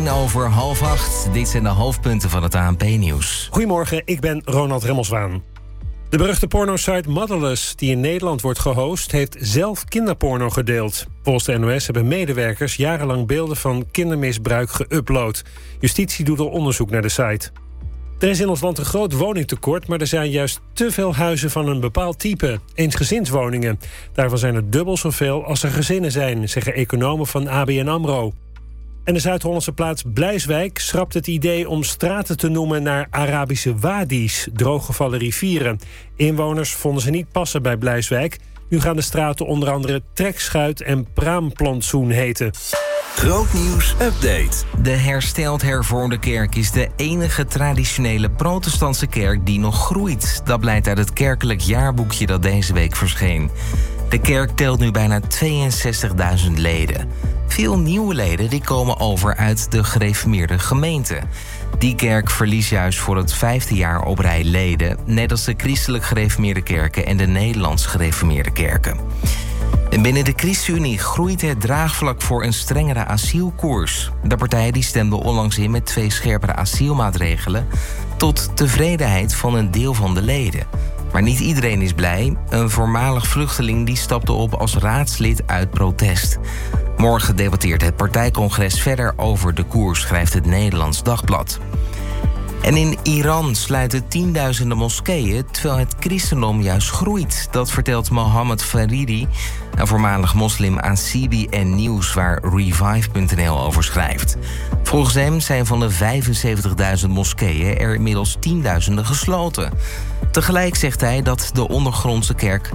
Over 7:30. Dit zijn de hoofdpunten van het ANP-nieuws. Goedemorgen, ik ben Ronald Remmelswaan. De beruchte pornosite Motherless, die in Nederland wordt gehost, heeft zelf kinderporno gedeeld. Volgens de NOS hebben medewerkers jarenlang beelden van kindermisbruik geüpload. Justitie doet al onderzoek naar de site. Er is in ons land een groot woningtekort, maar er zijn juist te veel huizen van een bepaald type. Eensgezinswoningen. Daarvan zijn er dubbel zoveel als er gezinnen zijn, zeggen economen van ABN AMRO. En de Zuid-Hollandse plaats Bleiswijk schrapt het idee om straten te noemen naar Arabische wadi's, drooggevallen rivieren. Inwoners vonden ze niet passen bij Bleiswijk. Nu gaan de straten onder andere Trekschuit en Praamplantsoen heten. Grootnieuws update. De Hersteld Hervormde Kerk is de enige traditionele protestantse kerk die nog groeit. Dat blijkt uit het kerkelijk jaarboekje dat deze week verscheen. De kerk telt nu bijna 62.000 leden. Veel nieuwe leden die komen over uit de gereformeerde gemeente. Die kerk verliest juist voor het 5e jaar op rij leden, net als de christelijk gereformeerde kerken en de Nederlands gereformeerde kerken. En binnen de ChristenUnie groeit het draagvlak voor een strengere asielkoers. De partij die stemde onlangs in met 2 scherpere asielmaatregelen, tot tevredenheid van een deel van de leden. Maar niet iedereen is blij. Een voormalig vluchteling die stapte op als raadslid uit protest. Morgen debatteert het partijcongres verder over de koers, schrijft het Nederlands Dagblad. En in Iran sluiten tienduizenden moskeeën, terwijl het christendom juist groeit. Dat vertelt Mohammed Faridi, een voormalig moslim, aan CBN Nieuws, waar Revive.nl over schrijft. Volgens hem zijn van de 75.000 moskeeën er inmiddels tienduizenden gesloten. Tegelijk zegt hij dat de ondergrondse kerk